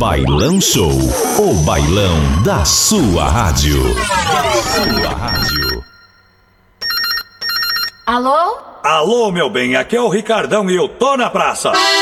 Bailão Show, o bailão da sua rádio. Alô? Alô, meu bem, aqui é o Ricardão e eu tô na praça.